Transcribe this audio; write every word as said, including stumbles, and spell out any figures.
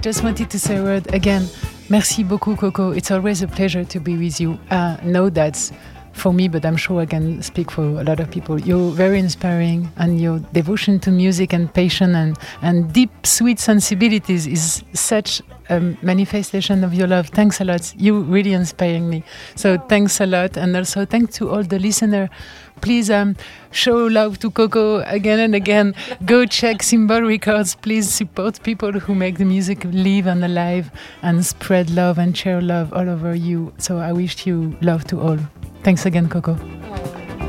just wanted to say a word again. Merci beaucoup, Coco. It's always a pleasure to be with you. Uh, know that's for me, but I'm sure I can speak for a lot of people. You're very inspiring, and your devotion to music and passion and, and deep, sweet sensibilities is such a manifestation of your love. Thanks a lot. You really inspiring me. So thanks a lot. And also thanks to all the listeners. Please um, show love to Coco again and again. Go check Symbol Records. Please support people who make the music live and alive and spread love and share love all over you. So I wish you love to all. Thanks again, Coco.